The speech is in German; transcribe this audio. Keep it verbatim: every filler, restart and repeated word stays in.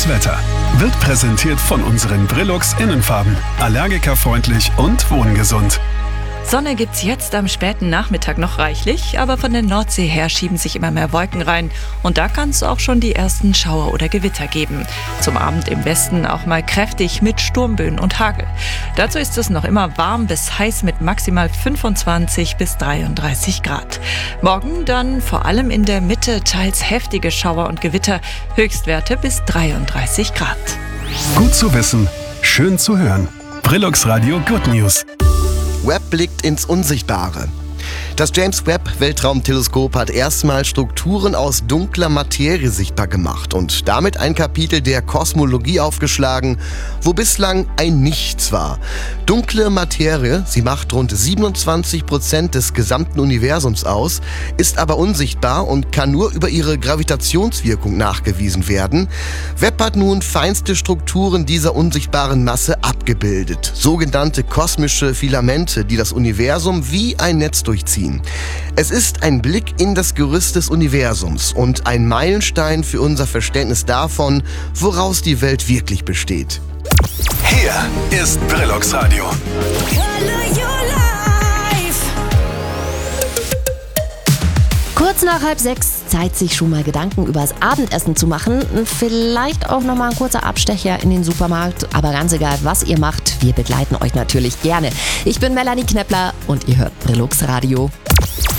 Das Wetter wird präsentiert von unseren Brillux Innenfarben. Allergikerfreundlich und wohngesund. Sonne gibt's jetzt am späten Nachmittag noch reichlich, aber von der Nordsee her schieben sich immer mehr Wolken rein und da kann es auch schon die ersten Schauer oder Gewitter geben. Zum Abend im Westen auch mal kräftig mit Sturmböen und Hagel. Dazu ist es noch immer warm bis heiß mit maximal fünfundzwanzig bis dreiunddreißig Grad. Morgen dann vor allem in der Mitte teils heftige Schauer und Gewitter, Höchstwerte bis dreiunddreißig Grad. Gut zu wissen, schön zu hören. Brillux Radio Good News. Webb blickt ins Unsichtbare. Das James Webb-Weltraumteleskop hat erstmals Strukturen aus dunkler Materie sichtbar gemacht und damit ein Kapitel der Kosmologie aufgeschlagen, wo bislang ein Nichts war. Dunkle Materie, sie macht rund siebenundzwanzig Prozent des gesamten Universums aus, ist aber unsichtbar und kann nur über ihre Gravitationswirkung nachgewiesen werden. Webb hat nun feinste Strukturen dieser unsichtbaren Masse abgebildet, sogenannte kosmische Filamente, die das Universum wie ein Netz durchziehen. Es ist ein Blick in das Gerüst des Universums und ein Meilenstein für unser Verständnis davon, woraus die Welt wirklich besteht. Hier ist Brillux Radio. Kurz nach halb sechs, Zeit, sich schon mal Gedanken übers Abendessen zu machen. Vielleicht auch nochmal ein kurzer Abstecher in den Supermarkt. Aber ganz egal, was ihr macht, wir begleiten euch natürlich gerne. Ich bin Melanie Knepler und ihr hört Brillux Radio.